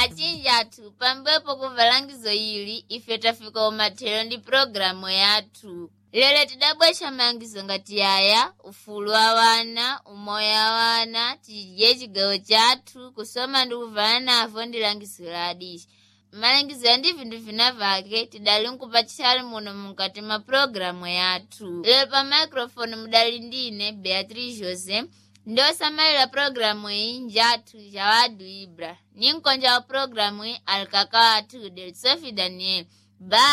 achinjatu pambuyo kuvalangizo ili ife tafika umathero ndi programu yathu. Lero tidabwesha malangizo ngati aya: ufulu wa wana, umoyo wa wana, tidye chigawo chathu, kusoma ndi kuvala navo ndi langizo la adishi. Malangizo ya ndi vindu vina vake tidali nkupachali muno mukati ma programu yathu. Lero pa microphone mudali ndine Beatrice Jose, ndosamalira programu iyi njathu Jawadu Ibra. Ninkonja wa programu iyi alikaka wathu Del Sophie Daniel. Bye.